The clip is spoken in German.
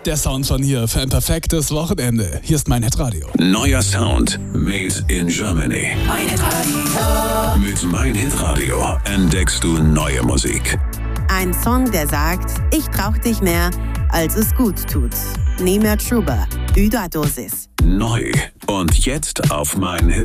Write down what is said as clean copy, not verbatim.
Der Sound von hier für ein perfektes Wochenende. Hier ist mein Hitradio. Neuer Sound made in Germany. Mein Hitradio. Mit mein Hitradio entdeckst du neue Musik. Ein Song, der sagt, ich brauch dich mehr, als es gut tut. Nima Truba, Überdosis. Neu. Und jetzt auf mein